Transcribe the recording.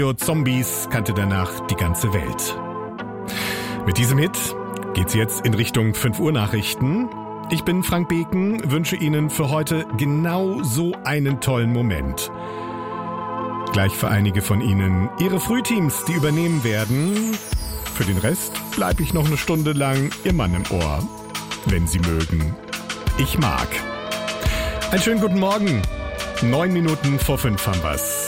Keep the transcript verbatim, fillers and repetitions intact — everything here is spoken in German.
Zombies kannte danach die ganze Welt. Mit diesem Hit geht's jetzt in Richtung fünf Uhr Nachrichten. Ich bin Frank Beken, wünsche Ihnen für heute genau so einen tollen Moment. Gleich für einige von Ihnen Ihre Frühteams, die übernehmen werden. Für den Rest bleibe ich noch eine Stunde lang Ihr Mann im Ohr. Wenn Sie mögen. Ich mag. Einen schönen guten Morgen. Neun Minuten vor fünf haben wir's.